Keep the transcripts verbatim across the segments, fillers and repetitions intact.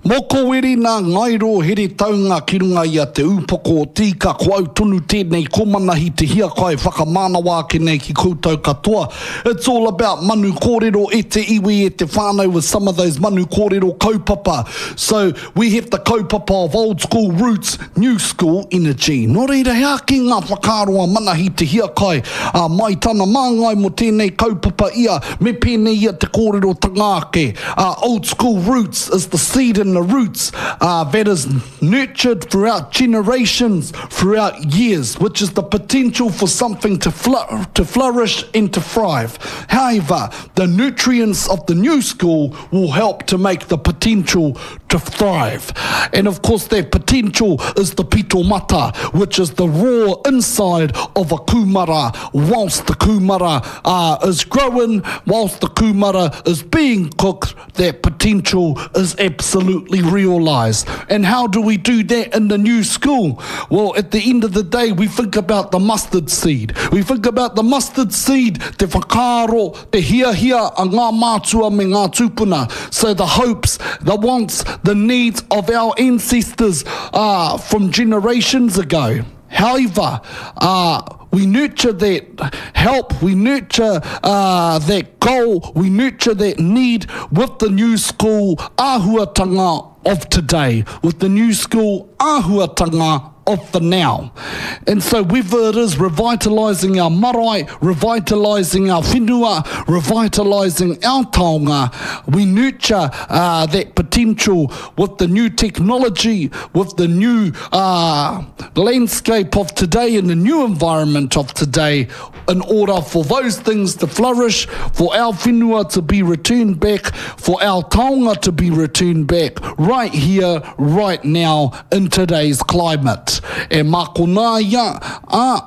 Moko weri nā ngairo here taunga ki runga ia te upoko o tika ko au tonu tēnei ko manahi te hia kai whakamānawa ke nei ki koutou katoa. It's all about manu kōrero e te iwi e te whānau with some of those manu kōrero kaupapa. So we have the kaupapa of old school roots, new school energy. Nō reira hea ki ngā whakaroa manahi te hia kai uh, mai tana māngai mo tēnei kaupapa ia me pēnei ia te kōrero tangāke. Uh, old school roots is the seed and the roots uh, that is nurtured throughout generations, throughout years, which is the potential for something to, fl- to flourish and to thrive. However, the nutrients of the new school will help to make the potential to thrive. And of course, that potential is the pito mata, which is the raw inside of a kumara. Whilst the kumara uh, is growing, whilst the kumara is being cooked, that potential is absolutely realised. And how do we do that in the new school? Well, at the end of the day, we think about the mustard seed. We think about the mustard seed, te whakaro, te hia hia a ngā mātua me ngā tūpuna. So the hopes, the wants, the needs of our ancestors uh, from generations ago. However, uh, we nurture that help, we nurture uh, that goal, we nurture that need with the new school āhuatanga of today, with the new school āhuatanga of the now. And so whether it is revitalising our marae, revitalising our whenua, revitalising our taonga, we nurture uh, that potential with the new technology, with the new uh, landscape of today and the new environment of today, in order for those things to flourish, for our whenua to be returned back, for our taonga to be returned back right here, right now in today's climate. E makona ia a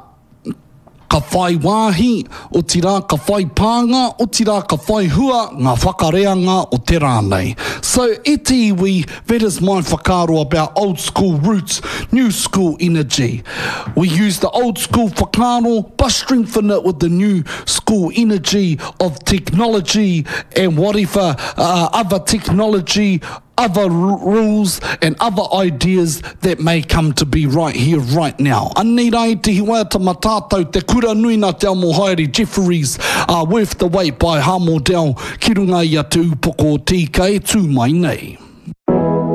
ka whai wāhi o tira ka whai pānga o tira ka whai hua ngā whakareanga o te rānei. So e te iwi, that is my whakaro about old school roots, new school energy. We use the old school whakaro but strengthen it with the new school energy of technology and whatever uh, other technology, other r- rules and other ideas that may come to be right here, right now. Anei rai te hiwata matātou te kura nui nā te amo haere Jefferies are uh, worth the wait by Hamo Dell ki runga ia te upoko o tika e tū mai nei.